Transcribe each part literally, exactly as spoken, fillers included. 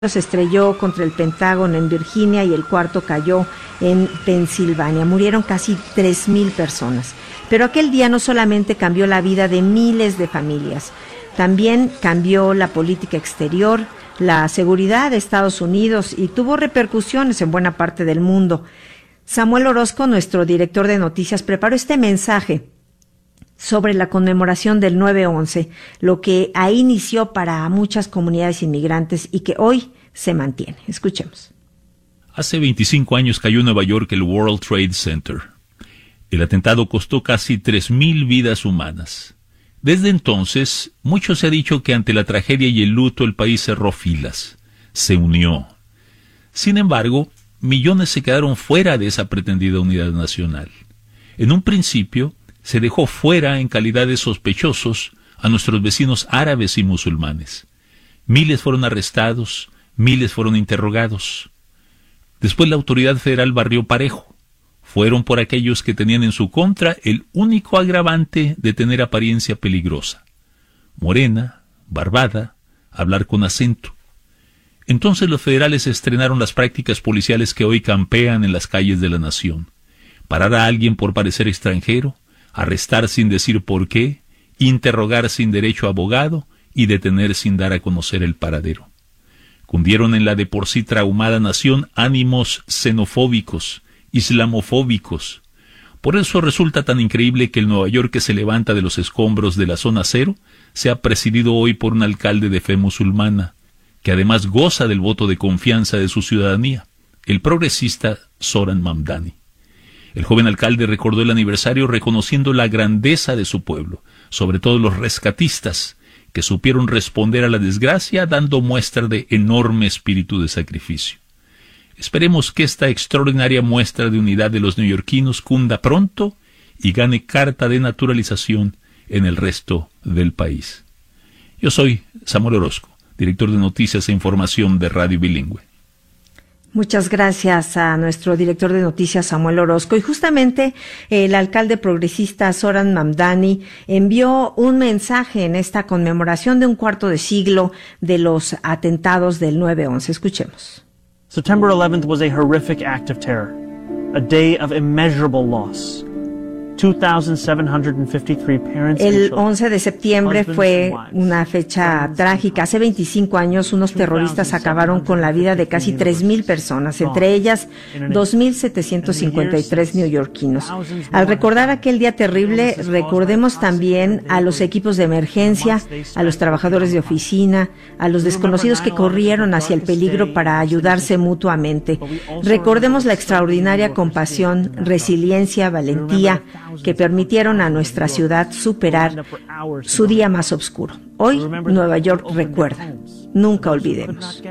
se estrelló contra el Pentágono en Virginia y el cuarto cayó en Pensilvania. Murieron casi tres mil personas. Pero aquel día no solamente cambió la vida de miles de familias, también cambió la política exterior, la seguridad de Estados Unidos y tuvo repercusiones en buena parte del mundo. Samuel Orozco, nuestro director de noticias, preparó este mensaje sobre la conmemoración del nueve once, lo que ahí inició para muchas comunidades inmigrantes y que hoy se mantiene. Escuchemos. Hace veinticinco años cayó en Nueva York el World Trade Center. El atentado costó casi tres mil vidas humanas. Desde entonces, mucho se ha dicho que ante la tragedia y el luto el país cerró filas, se unió. Sin embargo, millones se quedaron fuera de esa pretendida unidad nacional. En un principio, se dejó fuera en calidad de sospechosos a nuestros vecinos árabes y musulmanes. Miles fueron arrestados, miles fueron interrogados. Después la autoridad federal barrió parejo. Fueron por aquellos que tenían en su contra el único agravante de tener apariencia peligrosa. Morena, barbada, hablar con acento. Entonces los federales estrenaron las prácticas policiales que hoy campean en las calles de la nación. Parar a alguien por parecer extranjero, arrestar sin decir por qué, interrogar sin derecho a abogado y detener sin dar a conocer el paradero. Cundieron en la de por sí traumada nación ánimos xenofóbicos, islamofóbicos. Por eso resulta tan increíble que el Nueva York que se levanta de los escombros de la zona cero sea presidido hoy por un alcalde de fe musulmana, que además goza del voto de confianza de su ciudadanía, el progresista Zoran Mamdani. El joven alcalde recordó el aniversario reconociendo la grandeza de su pueblo, sobre todo los rescatistas, que supieron responder a la desgracia dando muestra de enorme espíritu de sacrificio. Esperemos que esta extraordinaria muestra de unidad de los neoyorquinos cunda pronto y gane carta de naturalización en el resto del país. Yo soy Samuel Orozco, director de Noticias e Información de Radio Bilingüe. Muchas gracias a nuestro director de noticias, Samuel Orozco. Y justamente el alcalde progresista Zoran Mamdani envió un mensaje en esta conmemoración de un cuarto de siglo de los atentados del nueve once. Escuchemos. September eleventh was a horrific act of terror, a day of immeasurable loss. El once de septiembre fue una fecha trágica. Hace veinticinco años, unos terroristas acabaron con la vida de casi tres mil personas, entre ellas dos mil setecientos cincuenta y tres neoyorquinos. Al recordar aquel día terrible, recordemos también a los equipos de emergencia, a los trabajadores de oficina, a los desconocidos que corrieron hacia el peligro para ayudarse mutuamente. Recordemos la extraordinaria compasión, resiliencia, valentía que permitieron a nuestra ciudad superar su día más oscuro. Hoy, Nueva York recuerda. Nunca olvidemos.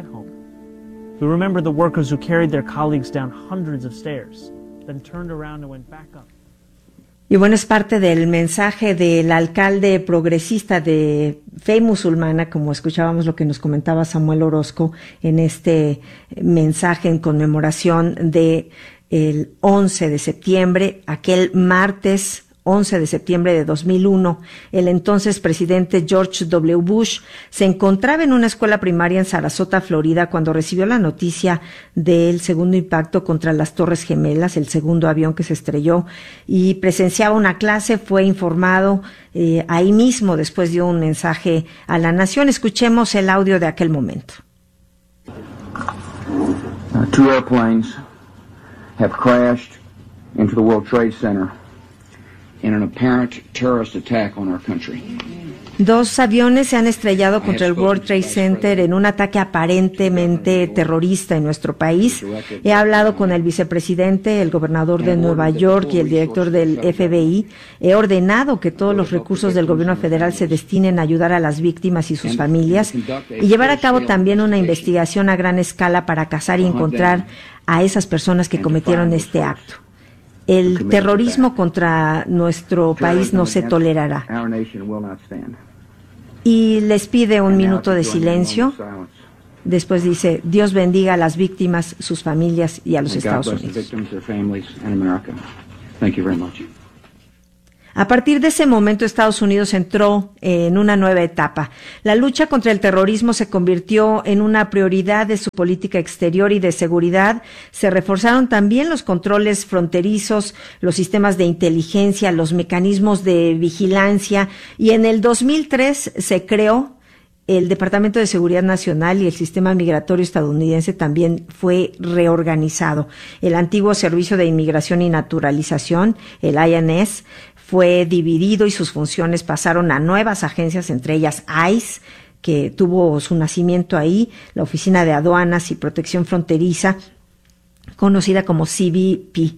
Y bueno, es parte del mensaje del alcalde progresista de fe musulmana, como escuchábamos lo que nos comentaba Samuel Orozco en este mensaje en conmemoración de el once de septiembre, aquel martes once de septiembre de dos mil uno, el entonces presidente George W. Bush se encontraba en una escuela primaria en Sarasota, Florida, cuando recibió la noticia del segundo impacto contra las Torres Gemelas, el segundo avión que se estrelló, y presenciaba una clase. Fue informado eh, ahí mismo, después dio un mensaje a la nación. Escuchemos el audio de aquel momento. Uh, two airplanes have crashed into the World Trade Center in an apparent terrorist attack on our country. Dos aviones se han estrellado contra el World Trade Center en un ataque aparentemente terrorista en nuestro país. He hablado con el vicepresidente, el gobernador de Nueva York y el director del F B I. He ordenado que todos los recursos del gobierno federal se destinen a ayudar a las víctimas y sus familias y llevar a cabo también una investigación a gran escala para cazar y encontrar a esas personas que cometieron este acto. El terrorismo contra nuestro país no se tolerará. Y les pide un minuto de silencio. Después dice: Dios bendiga a las víctimas, sus familias y a los Estados Unidos. A partir de ese momento, Estados Unidos entró en una nueva etapa. La lucha contra el terrorismo se convirtió en una prioridad de su política exterior y de seguridad. Se reforzaron también los controles fronterizos, los sistemas de inteligencia, los mecanismos de vigilancia, y en el dos mil tres se creó el Departamento de Seguridad Nacional, y el sistema migratorio estadounidense también fue reorganizado. El antiguo Servicio de Inmigración y Naturalización, el I N S, fue dividido y sus funciones pasaron a nuevas agencias, entre ellas ICE, que tuvo su nacimiento ahí, la Oficina de Aduanas y Protección Fronteriza, conocida como C B P.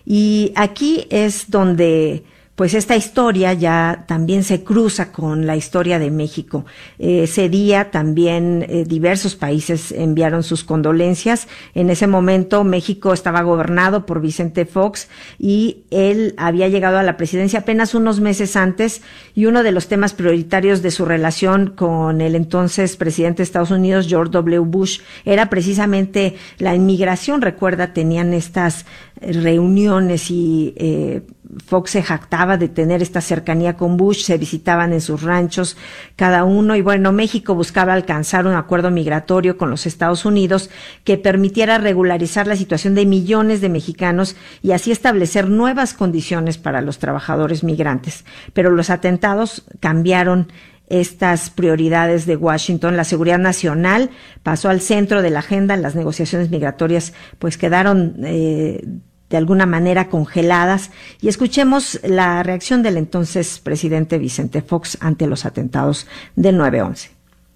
Y aquí es donde pues esta historia ya también se cruza con la historia de México. Eh, ese día también eh, diversos países enviaron sus condolencias. En ese momento México estaba gobernado por Vicente Fox y él había llegado a la presidencia apenas unos meses antes, y uno de los temas prioritarios de su relación con el entonces presidente de Estados Unidos, George W. Bush, era precisamente la inmigración. Recuerda, tenían estas reuniones y eh, Fox se jactaba de tener esta cercanía con Bush, se visitaban en sus ranchos cada uno, y bueno, México buscaba alcanzar un acuerdo migratorio con los Estados Unidos que permitiera regularizar la situación de millones de mexicanos y así establecer nuevas condiciones para los trabajadores migrantes. Pero los atentados cambiaron estas prioridades de Washington. La seguridad nacional pasó al centro de la agenda. Las negociaciones migratorias pues quedaron eh, de alguna manera congeladas, y escuchemos la reacción del entonces presidente Vicente Fox ante los atentados del nueve once.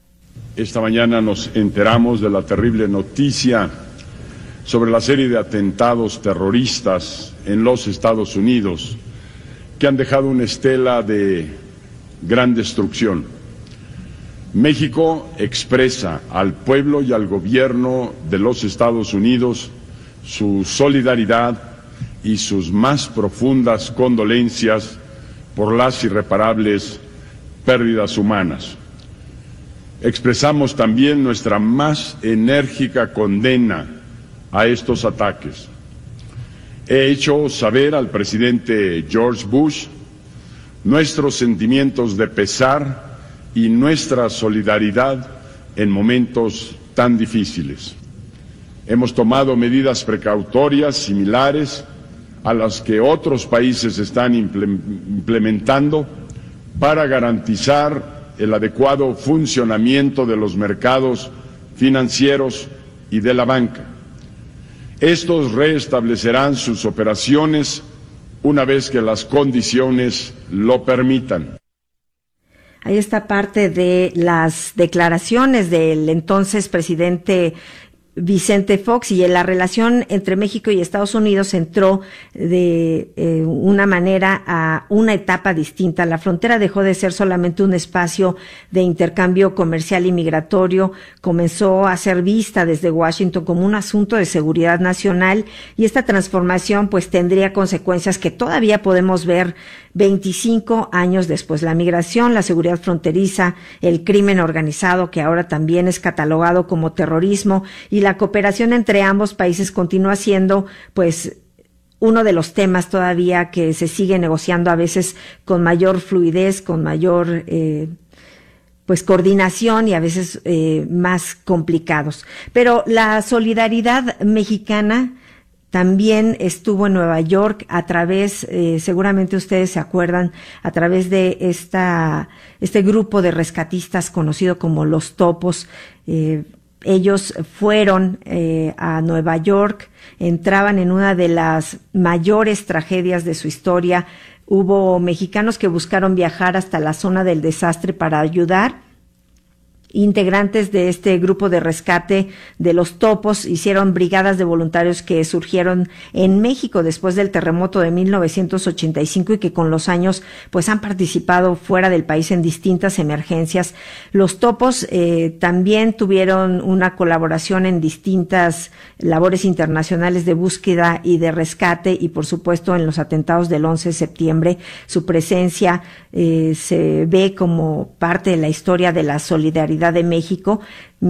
Esta mañana nos enteramos de la terrible noticia sobre la serie de atentados terroristas en los Estados Unidos que han dejado una estela de gran destrucción. México expresa al pueblo y al gobierno de los Estados Unidos su solidaridad y sus más profundas condolencias por las irreparables pérdidas humanas. Expresamos también nuestra más enérgica condena a estos ataques. He hecho saber al presidente George Bush nuestros sentimientos de pesar y nuestra solidaridad en momentos tan difíciles. Hemos tomado medidas precautorias similares a las que otros países están implementando para garantizar el adecuado funcionamiento de los mercados financieros y de la banca. Estos restablecerán sus operaciones una vez que las condiciones lo permitan. Ahí está parte de las declaraciones del entonces presidente Vicente Fox, y en la relación entre México y Estados Unidos entró de eh, una manera a una etapa distinta. La frontera dejó de ser solamente un espacio de intercambio comercial y migratorio, comenzó a ser vista desde Washington como un asunto de seguridad nacional, y esta transformación pues tendría consecuencias que todavía podemos ver veinticinco años después. La migración, la seguridad fronteriza, el crimen organizado, que ahora también es catalogado como terrorismo, y la cooperación entre ambos países continúa siendo pues uno de los temas todavía que se sigue negociando, a veces con mayor fluidez, con mayor eh, pues coordinación, y a veces eh, más complicados. Pero la solidaridad mexicana también estuvo en Nueva York a través, eh, seguramente ustedes se acuerdan, a través de esta este grupo de rescatistas conocido como los Topos. Eh, ellos fueron eh, a Nueva York, entraban en una de las mayores tragedias de su historia. Hubo mexicanos que buscaron viajar hasta la zona del desastre para ayudar. Integrantes de este grupo de rescate de los Topos hicieron brigadas de voluntarios que surgieron en México después del terremoto de mil novecientos ochenta y cinco y que con los años pues han participado fuera del país en distintas emergencias. Los Topos eh, también tuvieron una colaboración en distintas labores internacionales de búsqueda y de rescate, y por supuesto en los atentados del once de septiembre su presencia eh, se ve como parte de la historia de la solidaridad de México,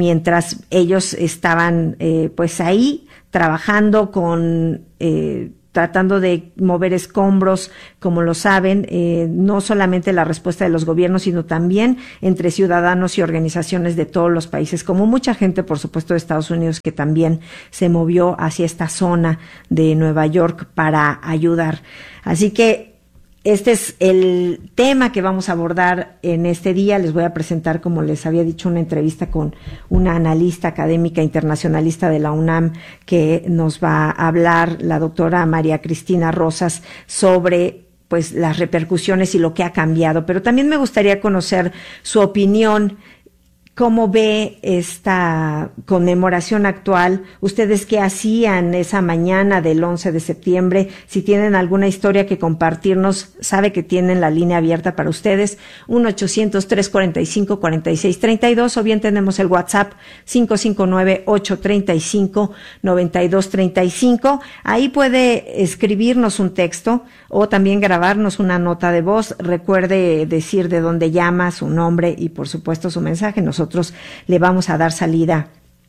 mientras ellos estaban eh, pues ahí trabajando con eh, tratando de mover escombros, como lo saben, eh, no solamente la respuesta de los gobiernos, sino también entre ciudadanos y organizaciones de todos los países, como mucha gente, por supuesto, de Estados Unidos, que también se movió hacia esta zona de Nueva York para ayudar. Así que este es el tema que vamos a abordar en este día. Les voy a presentar, como les había dicho, una entrevista con una analista académica internacionalista de la UNAM que nos va a hablar, la doctora María Cristina Rosas, sobre pues las repercusiones y lo que ha cambiado. Pero también me gustaría conocer su opinión. ¿Cómo ve esta conmemoración actual? ¿Ustedes qué hacían esa mañana del once de septiembre? Si tienen alguna historia que compartirnos, sabe que tienen la línea abierta para ustedes, uno ochocientos, tres cuarenta y cinco, cuarenta y seis treinta y dos, o bien tenemos el WhatsApp cinco cinco nueve, ocho treinta y cinco, noventa y dos treinta y cinco. Ahí puede escribirnos un texto o también grabarnos una nota de voz. Recuerde decir de dónde llama, su nombre y, por supuesto, su mensaje. Nosotros Nosotros le vamos a dar salida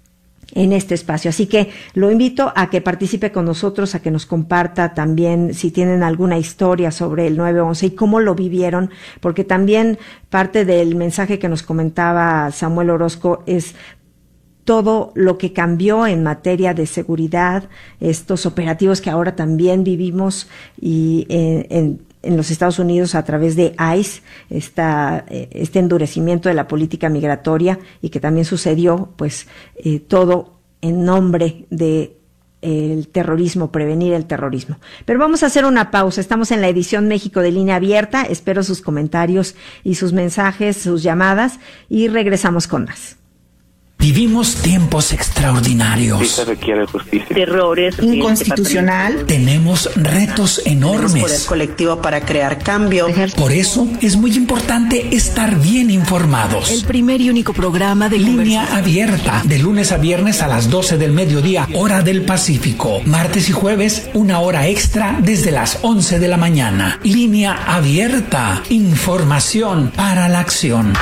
en este espacio. Así que lo invito a que participe con nosotros, a que nos comparta también si tienen alguna historia sobre el nueve once y cómo lo vivieron, porque también parte del mensaje que nos comentaba Samuel Orozco es todo lo que cambió en materia de seguridad, estos operativos que ahora también vivimos y en, en en los Estados Unidos a través de ICE, esta, este endurecimiento de la política migratoria, y que también sucedió, pues, eh, todo en nombre de el terrorismo, prevenir el terrorismo. Pero vamos a hacer una pausa. Estamos en la edición México de Línea Abierta. Espero sus comentarios y sus mensajes, sus llamadas, y regresamos con más. Vivimos tiempos extraordinarios. Sí se requiere justicia. Terrores. Inconstitucional. Tenemos retos enormes. Tenemos poder colectivo para crear cambio. Por eso es muy importante estar bien informados. El primer y único programa de Línea Abierta, de lunes a viernes a las doce del mediodía, hora del Pacífico. Martes y jueves, una hora extra desde las once de la mañana. Línea Abierta. Información para la acción.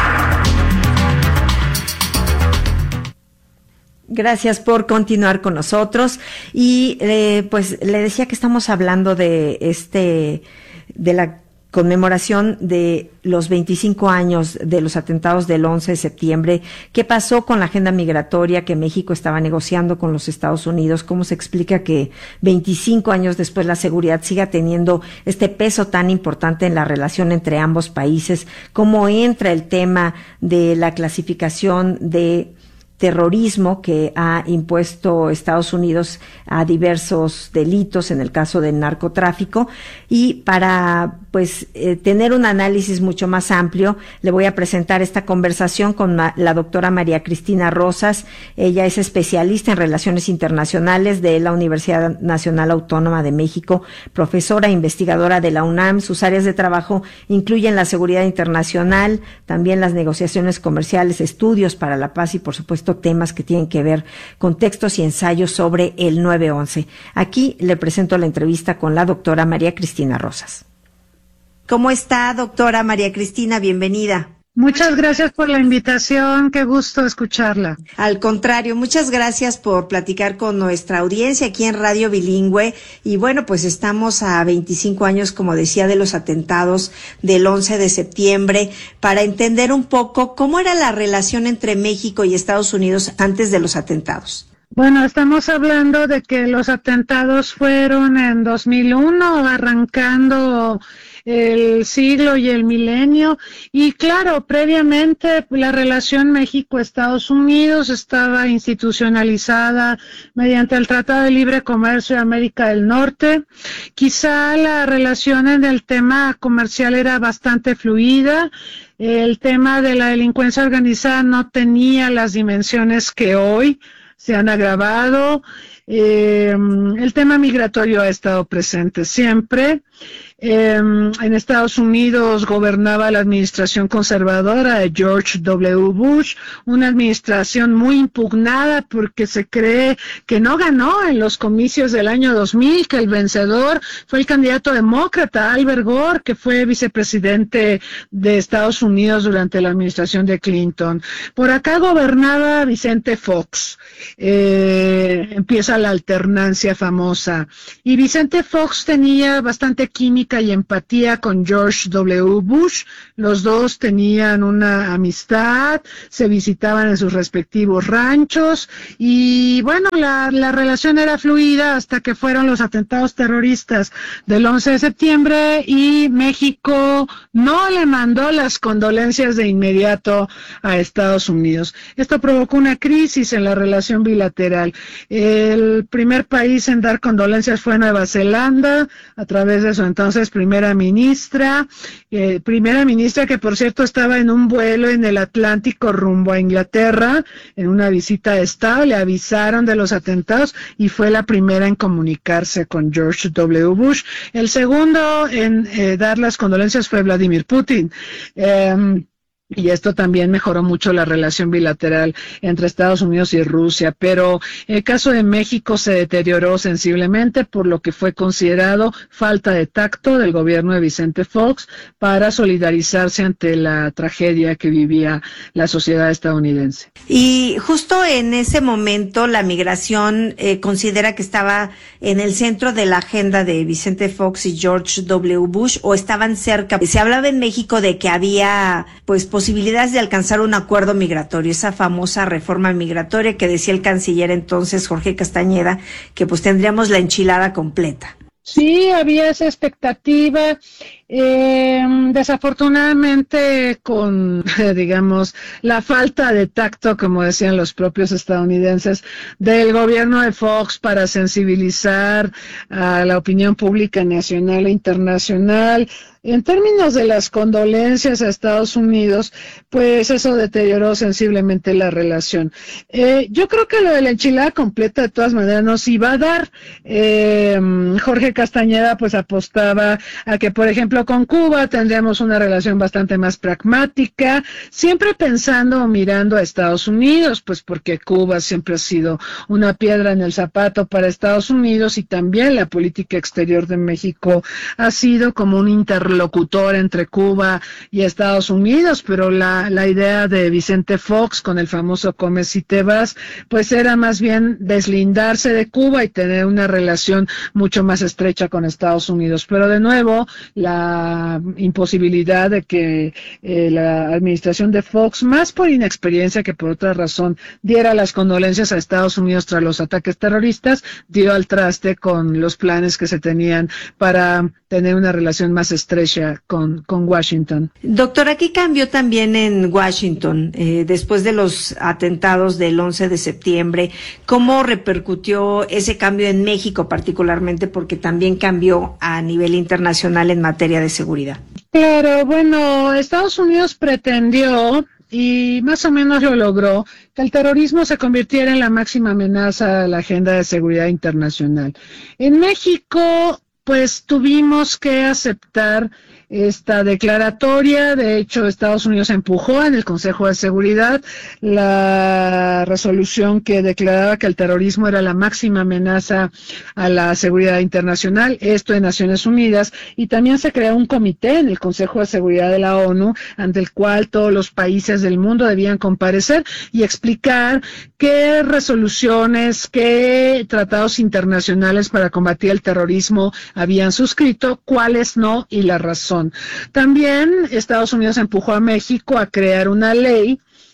Gracias por continuar con nosotros. Y eh, pues le decía que estamos hablando de este, de la conmemoración de los veinticinco años de los atentados del once de septiembre. ¿Qué pasó con la agenda migratoria que México estaba negociando con los Estados Unidos? ¿Cómo se explica que veinticinco años después la seguridad siga teniendo este peso tan importante en la relación entre ambos países? ¿Cómo entra el tema de la clasificación de terrorismo que ha impuesto Estados Unidos a diversos delitos, en el caso del narcotráfico? Y para pues eh, tener un análisis mucho más amplio, le voy a presentar esta conversación con ma- la doctora María Cristina Rosas. Ella es especialista en relaciones internacionales de la Universidad Nacional Autónoma de México, profesora e investigadora de la UNAM. Sus áreas de trabajo incluyen la seguridad internacional, también las negociaciones comerciales, estudios para la paz y, por supuesto, temas que tienen que ver con textos y ensayos sobre el nueve once. Aquí le presento la entrevista con la doctora María Cristina Rosas. ¿Cómo está, doctora María Cristina? Bienvenida. Muchas gracias por la invitación, qué gusto escucharla. Al contrario, muchas gracias por platicar con nuestra audiencia aquí en Radio Bilingüe. Y bueno, pues estamos a veinticinco años, como decía, de los atentados del once de septiembre, para entender un poco cómo era la relación entre México y Estados Unidos antes de los atentados. Bueno, estamos hablando de que los atentados fueron en dos mil uno, arrancando el siglo y el milenio, y claro, previamente la relación México-Estados Unidos estaba institucionalizada mediante el Tratado de Libre Comercio de América del Norte. Quizá la relación en el tema comercial era bastante fluida. El tema de la delincuencia organizada no tenía las dimensiones que hoy se han agravado. Eh, el tema migratorio ha estado presente siempre. Eh, en Estados Unidos gobernaba la administración conservadora de George W. Bush, una administración muy impugnada porque se cree que no ganó en los comicios del año dos mil, que el vencedor fue el candidato demócrata Albert Gore, que fue vicepresidente de Estados Unidos durante la administración de Clinton. Por acá gobernaba Vicente Fox. Eh, empieza la alternancia famosa. Y Vicente Fox tenía bastante química y empatía con George W. Bush. Los dos tenían una amistad, se visitaban en sus respectivos ranchos y bueno, la, la relación era fluida hasta que fueron los atentados terroristas del once de septiembre y México no le mandó las condolencias de inmediato a Estados Unidos. Esto provocó una crisis en la relación bilateral. El primer país en dar condolencias fue Nueva Zelanda, a través de su entonces primera ministra, eh, primera ministra que por cierto estaba en un vuelo en el Atlántico rumbo a Inglaterra, en una visita de Estado, le avisaron de los atentados y fue la primera en comunicarse con George W. Bush. El segundo en eh, dar las condolencias fue Vladimir Putin. Eh, Y esto también mejoró mucho la relación bilateral entre Estados Unidos y Rusia, pero el caso de México se deterioró sensiblemente por lo que fue considerado falta de tacto del gobierno de Vicente Fox para solidarizarse ante la tragedia que vivía la sociedad estadounidense. Y justo en ese momento la migración eh, considera que estaba en el centro de la agenda de Vicente Fox y George W. Bush, o estaban cerca. Se hablaba en México de que había pues posibilidades de alcanzar un acuerdo migratorio, esa famosa reforma migratoria que decía el canciller entonces Jorge Castañeda, que pues tendríamos la enchilada completa. Sí, había esa expectativa. Eh, desafortunadamente con, digamos, la falta de tacto, como decían los propios estadounidenses, del gobierno de Fox para sensibilizar a la opinión pública nacional e internacional, en términos de las condolencias a Estados Unidos, pues eso deterioró sensiblemente la relación. Eh, yo creo que lo de la enchilada completa de todas maneras nos iba a dar. Eh, Jorge Castañeda pues apostaba a que, por ejemplo, con Cuba tendríamos una relación bastante más pragmática, siempre pensando o mirando a Estados Unidos, pues porque Cuba siempre ha sido una piedra en el zapato para Estados Unidos y también la política exterior de México ha sido como un interlocutor entre Cuba y Estados Unidos, pero la, la idea de Vicente Fox con el famoso come si te vas, pues era más bien deslindarse de Cuba y tener una relación mucho más estrecha con Estados Unidos. Pero de nuevo, la imposibilidad de que eh, la administración de Fox, más por inexperiencia que por otra razón, diera las condolencias a Estados Unidos tras los ataques terroristas, dio al traste con los planes que se tenían para tener una relación más estrecha con, con Washington. Doctora, ¿qué cambió también en Washington eh, después de los atentados del once de septiembre? ¿Cómo repercutió ese cambio en México particularmente? Porque también cambió a nivel internacional en materia de seguridad. Claro, bueno, Estados Unidos pretendió, y más o menos lo logró, que el terrorismo se convirtiera en la máxima amenaza a la agenda de seguridad internacional. En México, pues tuvimos que aceptar esta declaratoria. De hecho, Estados Unidos empujó en el Consejo de Seguridad la resolución que declaraba que el terrorismo era la máxima amenaza a la seguridad internacional, esto en Naciones Unidas, y también se creó un comité en el Consejo de Seguridad de la ONU, ante el cual todos los países del mundo debían comparecer y explicar qué resoluciones, qué tratados internacionales para combatir el terrorismo habían suscrito, cuáles no y la razón. También Estados Unidos empujó a México a crear una ley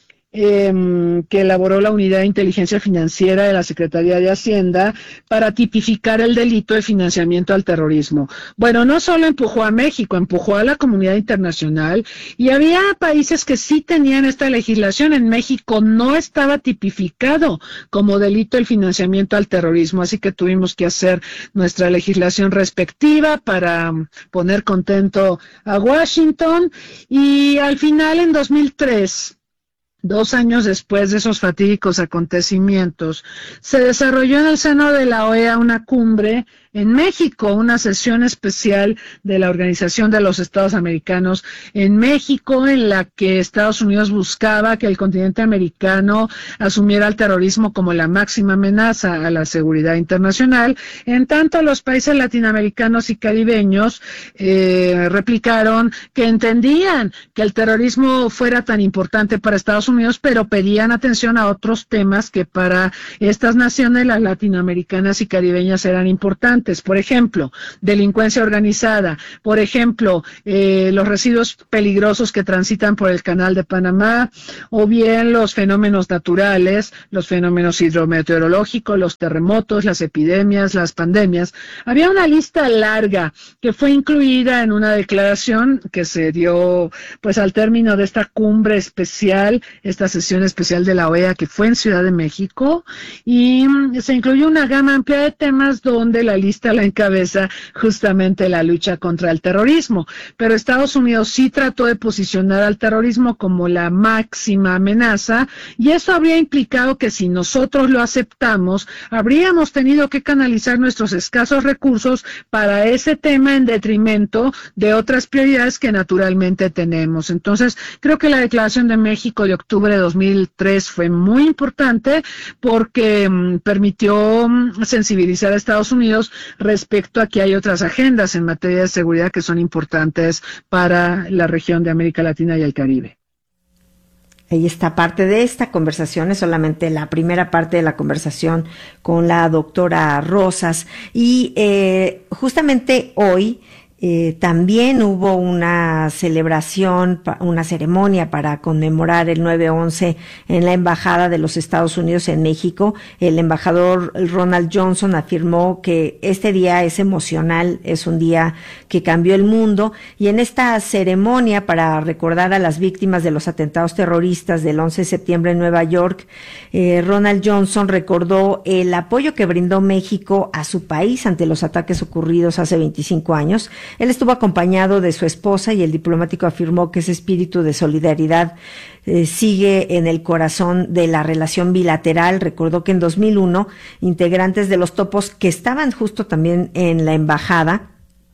eh, que elaboró la Unidad de Inteligencia Financiera de la Secretaría de Hacienda para tipificar el delito de financiamiento al terrorismo. Bueno, no solo empujó a México, empujó a la comunidad internacional y había países que sí tenían esta legislación. En México no estaba tipificado como delito el financiamiento al terrorismo, así que tuvimos que hacer nuestra legislación respectiva para poner contento a Washington y al final en dos mil tres, dos años después de esos fatídicos acontecimientos, se desarrolló en el seno de la O E A una cumbre en México, una sesión especial de la Organización de los Estados Americanos en México, en la que Estados Unidos buscaba que el continente americano asumiera el terrorismo como la máxima amenaza a la seguridad internacional. En tanto, los países latinoamericanos y caribeños eh, replicaron que entendían que el terrorismo fuera tan importante para Estados Unidos, pero pedían atención a otros temas que para estas naciones, las latinoamericanas y caribeñas, eran importantes. Por ejemplo, delincuencia organizada, por ejemplo, eh, los residuos peligrosos que transitan por el Canal de Panamá, o bien los fenómenos naturales, los fenómenos hidrometeorológicos, los terremotos, las epidemias, las pandemias. Había una lista larga que fue incluida en una declaración que se dio pues al término de esta cumbre especial, esta sesión especial de la O E A que fue en Ciudad de México, y se incluyó una gama amplia de temas donde la lista la encabeza justamente la lucha contra el terrorismo. Pero Estados Unidos sí trató de posicionar al terrorismo como la máxima amenaza, y eso habría implicado que si nosotros lo aceptamos, habríamos tenido que canalizar nuestros escasos recursos para ese tema en detrimento de otras prioridades que naturalmente tenemos. Entonces, creo que la Declaración de México de octubre de dos mil tres fue muy importante porque um, permitió um, sensibilizar a Estados Unidos respecto a que hay otras agendas en materia de seguridad que son importantes para la región de América Latina y el Caribe. Ahí está parte de esta conversación, es solamente la primera parte de la conversación con la doctora Rosas. Y eh, justamente hoy Eh, también hubo una celebración, una ceremonia para conmemorar el nueve once en la Embajada de los Estados Unidos en México. El embajador Ronald Johnson afirmó que este día es emocional, es un día que cambió el mundo, y en esta ceremonia para recordar a las víctimas de los atentados terroristas del once de septiembre en Nueva York, eh, Ronald Johnson recordó el apoyo que brindó México a su país ante los ataques ocurridos hace veinticinco años. Él estuvo acompañado de su esposa y el diplomático afirmó que ese espíritu de solidaridad eh, sigue en el corazón de la relación bilateral. Recordó que en dos mil uno, integrantes de los Topos que estaban justo también en la embajada,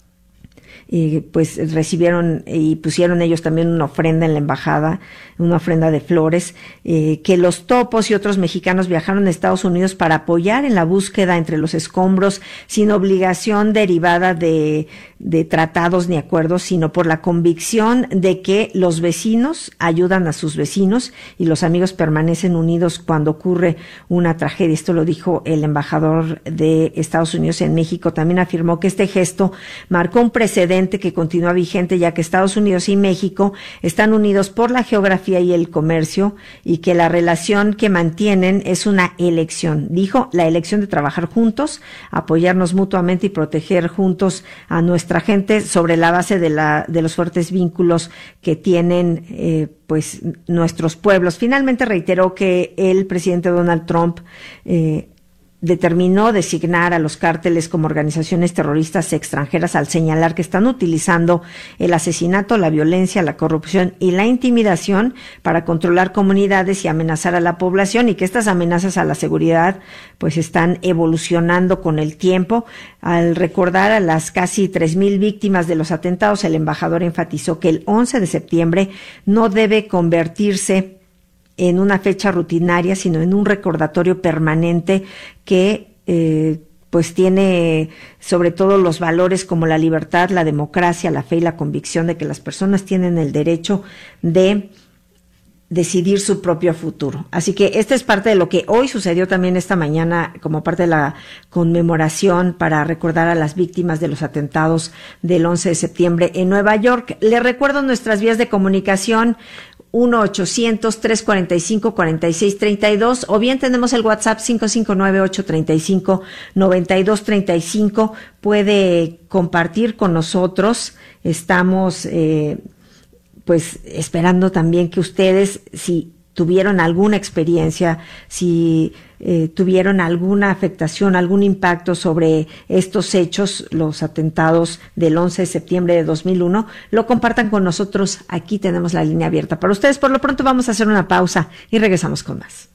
Eh, pues recibieron y pusieron ellos también una ofrenda en la embajada, una ofrenda de flores, eh, que los Topos y otros mexicanos viajaron a Estados Unidos para apoyar en la búsqueda entre los escombros, sin obligación derivada de, de tratados ni acuerdos, sino por la convicción de que los vecinos ayudan a sus vecinos y los amigos permanecen unidos cuando ocurre una tragedia. Esto lo dijo el embajador de Estados Unidos en México. También afirmó que este gesto marcó un precedente que continúa vigente, ya que Estados Unidos y México están unidos por la geografía y el comercio, y que la relación que mantienen es una elección. Dijo, la elección de trabajar juntos, apoyarnos mutuamente y proteger juntos a nuestra gente sobre la base de la de los fuertes vínculos que tienen eh, pues nuestros pueblos. Finalmente reiteró que el presidente Donald Trump eh, determinó designar a los cárteles como organizaciones terroristas extranjeras al señalar que están utilizando el asesinato, la violencia, la corrupción y la intimidación para controlar comunidades y amenazar a la población, y que estas amenazas a la seguridad pues están evolucionando con el tiempo. Al recordar a las casi tres mil víctimas de los atentados, el embajador enfatizó que el once de septiembre no debe convertirse en una fecha rutinaria, sino en un recordatorio permanente que eh, pues tiene sobre todo los valores como la libertad, la democracia, la fe y la convicción de que las personas tienen el derecho de decidir su propio futuro. Así que esta es parte de lo que hoy sucedió también esta mañana como parte de la conmemoración para recordar a las víctimas de los atentados del once de septiembre en Nueva York. Les recuerdo nuestras vías de comunicación: uno ochocientos, trescientos cuarenta y cinco, cuarenta y seis treinta y dos, o bien tenemos el WhatsApp cinco cinco nueve, ocho treinta y cinco, noventa y dos treinta y cinco. Puede compartir con nosotros. Estamos eh, pues esperando también que ustedes, si tuvieron alguna experiencia, si eh, tuvieron alguna afectación, algún impacto sobre estos hechos, los atentados del once de septiembre de dos mil uno, lo compartan con nosotros. Aquí tenemos la línea abierta para ustedes. Por lo pronto vamos a hacer una pausa y regresamos con más.